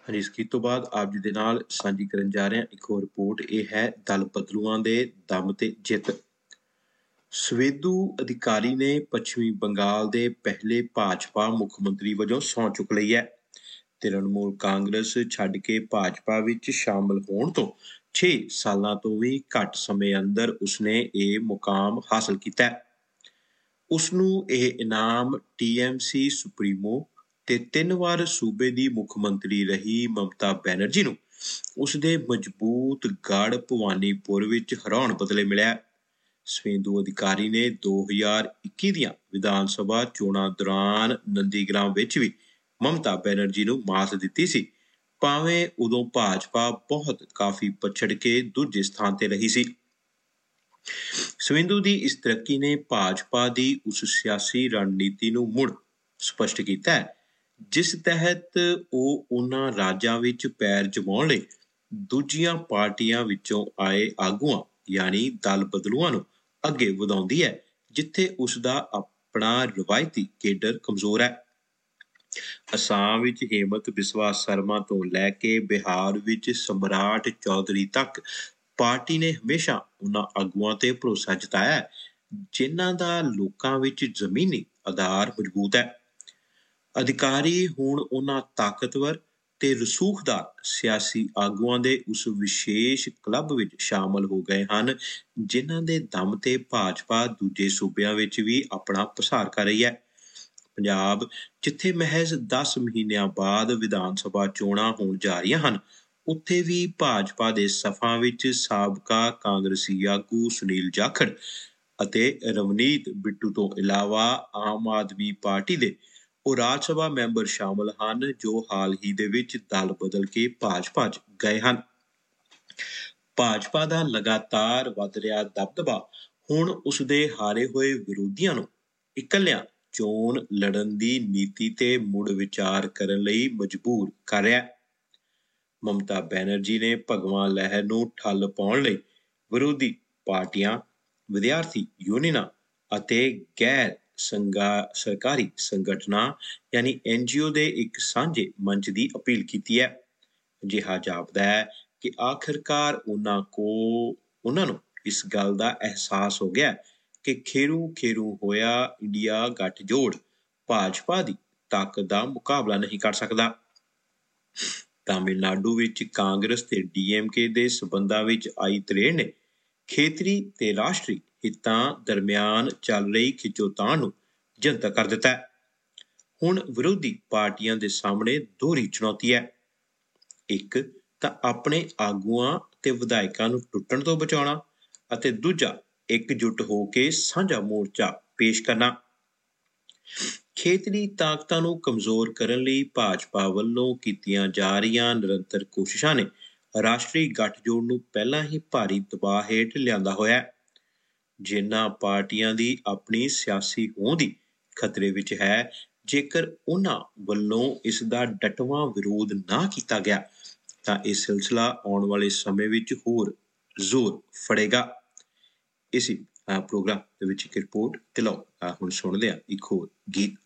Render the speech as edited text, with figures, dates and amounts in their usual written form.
ਹਾਂਜੀ, ਇਸ ਗੀਤ ਤੋਂ ਬਾਅਦ ਆਪ ਜੀ ਦੇ ਨਾਲ ਸਾਂਝੀ ਕਰਨ ਜਾ ਰਹੇ ਹਾਂ ਇੱਕ ਹੋਰ ਰਿਪੋਰਟ। ਇਹ ਹੈ ਦਲ ਬਦਲੂਆਂ ਦੇ ਦਮ ਤੇ ਜਿੱਤ। ਸਵੇਦੂ ਅਧਿਕਾਰੀ ਨੇ ਪੱਛਮੀ ਬੰਗਾਲ ਦੇ ਪਹਿਲੇ ਭਾਜਪਾ ਮੁੱਖ ਮੰਤਰੀ ਵਜੋਂ ਸਹੁੰ ਚੁੱਕ ਲਈ ਹੈ। ਤ੍ਰਿਣਮੂਲ ਕਾਂਗਰਸ ਛੱਡ ਕੇ ਭਾਜਪਾ ਵਿੱਚ ਸ਼ਾਮਲ ਹੋਣ ਤੋਂ 6 ਸਾਲਾਂ ਤੋਂ ਵੀ ਘੱਟ ਸਮੇਂ ਅੰਦਰ ਉਸਨੇ ਇਹ ਮੁਕਾਮ ਹਾਸਲ ਕੀਤਾ ਹੈ। ਉਸਨੂੰ ਇਹ ਇਨਾਮ TMC ਸੁਪਰੀਮੋ ਤੇ 3 ਵਾਰ ਸੂਬੇ ਦੀ ਮੁੱਖ ਮੰਤਰੀ ਰਹੀ ਮਮਤਾ ਬੈਨਰਜੀ ਨੂੰ ਉਸਦੇ ਮਜ਼ਬੂਤ ਗੜ੍ਹ ਭਵਾਨੀਪੁਰ ਵਿੱਚ ਹਰਾਉਣ ਬਦਲੇ ਮਿਲਿਆ। ਸਵੇਂਦੂ ਅਧਿਕਾਰੀ ਨੇ 2021 ਦੀਆਂ ਵਿਧਾਨ ਸਭਾ ਚੋਣਾਂ ਦੌਰਾਨ ਨੰਦੀਗ੍ਰਾਮ ਵਿੱਚ ਵੀ ਮਮਤਾ ਬੈਨਰਜੀ ਨੂੰ ਮਾਤ ਦਿੱਤੀ ਸੀ, ਭਾਵੇਂ ਉਦੋਂ ਭਾਜਪਾ ਕਾਫੀ ਪਛੜ ਕੇ ਦੂਜੇ ਸਥਾਨ ਤੇ ਰਹੀ ਸੀ। ਸਵੇਂਦੂ ਦੀ ਇਸ ਤਰੱਕੀ ਨੇ ਭਾਜਪਾ ਦੀ ਉਸ ਸਿਆਸੀ ਰਣਨੀਤੀ ਨੂੰ ਮੁੜ ਸਪਸ਼ਟ ਕੀਤਾ ਹੈ, ਜਿਸ ਤਹਿਤ ਉਹ ਉਹਨਾਂ ਰਾਜਾਂ ਵਿੱਚ ਪੈਰ ਜਮਾਉਣ ਲਈ ਦੂਜੀਆਂ ਪਾਰਟੀਆਂ ਵਿੱਚੋਂ ਆਏ ਆਗੂਆਂ ਯਾਨੀ ਦਲ ਬਦਲੂਆਂ ਨੂੰ ਅੱਗੇ ਵਧਾਉਂਦੀ ਹੈ, ਜਿੱਥੇ ਉਸਦਾ ਆਪਣਾ ਰਵਾਇਤੀ ਕੇਡਰ ਕਮਜ਼ੋਰ ਹੈ। ਅਸਾਮ ਵਿੱਚ ਹੇਮੰਤ ਬਿਸਵਾ ਸਰਮਾ ਤੋਂ ਲੈ ਕੇ ਬਿਹਾਰ ਵਿੱਚ ਸਮਰਾਟ ਚੌਧਰੀ ਤੱਕ ਪਾਰਟੀ ਨੇ ਹਮੇਸ਼ਾ ਉਹਨਾਂ ਆਗੂਆਂ ਤੇ ਭਰੋਸਾ ਜਤਾਇਆ ਜਿਨ੍ਹਾਂ ਦਾ ਲੋਕਾਂ ਵਿੱਚ ਜ਼ਮੀਨੀ ਆਧਾਰ ਮਜ਼ਬੂਤ ਹੈ। ਅਧਿਕਾਰੀ ਹੁਣ ਉਹਨਾਂ ਤਾਕਤਵਰ ਤੇ ਰਸੂਖਦਾਰ ਸਿਆਸੀ ਆਗੂਆਂ ਦੇ ਉਸ ਵਿਸ਼ੇਸ਼ ਕਲੱਬ ਵਿੱਚ ਸ਼ਾਮਲ ਹੋ ਗਏ ਹਨ, ਜਿਨ੍ਹਾਂ ਦੇ ਦਮ ਤੇ ਭਾਜਪਾ ਦੂਜੇ ਸੂਬਿਆਂ ਵਿੱਚ ਵੀ ਆਪਣਾ ਪਸਾਰ ਕਰ ਰਹੀ ਹੈ। ਪੰਜਾਬ, ਜਿੱਥੇ ਮਹਿਜ਼ 10 ਮਹੀਨਿਆਂ ਬਾਅਦ ਵਿਧਾਨ ਸਭਾ ਚੋਣਾਂ ਹੋਣ ਜਾ ਰਹੀਆਂ ਹਨ, ਉੱਥੇ ਵੀ ਭਾਜਪਾ ਦੇ ਸਫਾਂ ਵਿੱਚ ਸਾਬਕਾ ਕਾਂਗਰਸੀ ਆਗੂ ਸੁਨੀਲ ਜਾਖੜ ਅਤੇ ਰਵਨੀਤ ਬਿੱਟੂ ਤੋਂ ਇਲਾਵਾ ਆਮ ਆਦਮੀ ਪਾਰਟੀ ਦੇ ਉਹ ਰਾਜ ਸਭਾ ਮੈਂਬਰ ਸ਼ਾਮਲ ਹਨ ਜੋ ਹਾਲ ਹੀ ਦੇ ਵਿੱਚ ਦਲ ਬਦਲ ਕੇ ਭਾਜਪਾ 'ਚ ਗਏ ਹਨ। ਭਾਜਪਾ ਦਾ ਲਗਾਤਾਰ ਵੱਧ ਰਿਹਾ ਦਬਦਬਾ ਹੁਣ ਉਸਦੇ ਹਾਰੇ ਹੋਏ ਵਿਰੋਧੀਆਂ ਨੂੰ ਇਕੱਲਿਆਂ ਚੋਣ ਲੜਨ ਦੀ ਨੀਤੀ ਤੇ ਮੁੜ ਵਿਚਾਰ ਕਰਨ ਲਈ ਮਜਬੂਰ ਕਰ ਰਿਹਾ ਹੈ। ਮਮਤਾ ਬੈਨਰਜੀ ਨੇ ਭਗਵਾਂ ਲਹਿਰ ਨੂੰ ਠੱਲ ਪਾਉਣ ਲਈ ਵਿਰੋਧੀ ਪਾਰਟੀਆਂ, ਵਿਦਿਆਰਥੀ ਯੂਨੀਅਨਾਂ ਅਤੇ ਗੈਰ ਸਰਕਾਰੀ ਸੰਗਠਨਾਂ ਯਾਨੀ NGO ਦੇ ਇੱਕ ਸਾਂਝੇ ਮੰਚ ਦੀ ਅਪੀਲ ਕੀਤੀ ਹੈ। ਅਜਿਹਾ ਜਾਪਦਾ ਹੈ ਕਿ ਆਖਿਰਕਾਰ ਉਹਨਾਂ ਨੂੰ ਇਸ ਗੱਲ ਦਾ ਅਹਿਸਾਸ ਹੋ ਗਿਆ ਕਿ ਖੇਰੂ ਹੋਇਆ ਇੰਡੀਆ ਗੱਠਜੋੜ ਭਾਜਪਾ ਦੀ ਤਾਕਤ ਦਾ ਮੁਕਾਬਲਾ ਨਹੀਂ ਕਰ ਸਕਦਾ। ਤਾਮਿਲਨਾਡੂ ਵਿੱਚ ਕਾਂਗਰਸ ਤੇ DMK ਦੇ ਸਬੰਧਾਂ ਵਿੱਚ ਆਈ ਤਰੇੜ ਨੇ ਖੇਤਰੀ ਤੇ ਰਾਸ਼ਟਰੀ ਹਿੱਤਾਂ ਦਰਮਿਆਨ ਚੱਲ ਰਹੀ ਖਿੱਚੋਤਾਣ ਨੂੰ ਜਨਤਕ ਕਰ ਦਿੱਤਾ ਹੈ। ਹੁਣ ਵਿਰੋਧੀ ਪਾਰਟੀਆਂ ਦੇ ਸਾਹਮਣੇ ਦੋਹਰੀ ਚੁਣੌਤੀ ਹੈ। ਇੱਕ ਤਾਂ ਆਪਣੇ ਆਗੂਆਂ ਤੇ ਵਿਧਾਇਕਾਂ ਨੂੰ ਟੁੱਟਣ ਤੋਂ ਬਚਾਉਣਾ ਅਤੇ ਦੂਜਾ ਇਕਜੁੱਟ ਹੋ ਕੇ ਸਾਂਝਾ ਮੋਰਚਾ ਪੇਸ਼ ਕਰਨਾ। ਖੇਤਰੀ ਤਾਕਤਾਂ ਨੂੰ ਕਮਜ਼ੋਰ ਕਰਨ ਲਈ ਭਾਜਪਾ ਵੱਲੋਂ ਕੀਤੀਆਂ ਜਾ ਰਹੀਆਂ ਨਿਰੰਤਰ ਕੋਸ਼ਿਸ਼ਾਂ ਨੇ ਰਾਸ਼ਟਰੀ ਗੱਠਜੋੜ ਨੂੰ ਪਹਿਲਾਂ ਹੀ ਭਾਰੀ ਦਬਾਅ ਹੇਠ ਲਿਆਂਦਾ ਹੋਇਆ ਹੈ। ਜਿਨ੍ਹਾਂ ਪਾਰਟੀਆਂ ਦੀ ਆਪਣੀ ਸਿਆਸੀ ਹੋਂਦ ਹੀ ਖਤਰੇ ਵਿੱਚ ਹੈ, ਜੇਕਰ ਉਹਨਾਂ ਵੱਲੋਂ ਇਸ ਦਾ ਡਟਵਾਂ ਵਿਰੋਧ ਨਾ ਕੀਤਾ ਗਿਆ ਤਾਂ ਇਹ ਸਿਲਸਿਲਾ ਆਉਣ ਵਾਲੇ ਸਮੇਂ ਵਿੱਚ ਹੋਰ ਜ਼ੋਰ ਫੜੇਗਾ। ਇਸੇ ਪ੍ਰੋਗਰਾਮ ਦੇ ਵਿੱਚ ਇੱਕ ਰਿਪੋਰਟ ਤੇ ਲਓ ਹੁਣ ਸੁਣਦੇ ਹਾਂ ਇੱਕ ਹੋਰ ਗੀਤ।